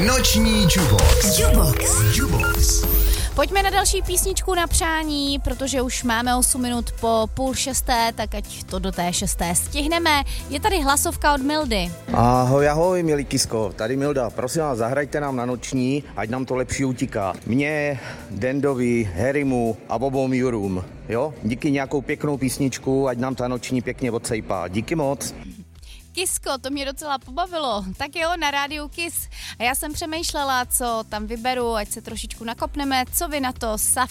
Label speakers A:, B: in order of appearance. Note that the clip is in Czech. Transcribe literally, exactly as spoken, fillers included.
A: Noční Jubox. Jubox. Jubox.
B: Pojďme na další písničku na přání, protože už máme osm minut po půl šesté, tak ať to do té šesté stihneme. Je tady hlasovka od Mildy.
C: Ahoj, ahoj, milý Kisko, tady Milda. Prosím vás, zahrajte nám na noční, ať nám to lepší utíká. Mně, Dendovi, Harrymu a obou Jurům, jo? Díky nějakou pěknou písničku, ať nám ta noční pěkně odsejpá. Díky moc.
B: Kisko, to mě docela pobavilo. Tak jo, na rádiu Kiss. A já jsem přemýšlela, co tam vyberu, ať se trošičku nakopneme. Co vy na to? Sav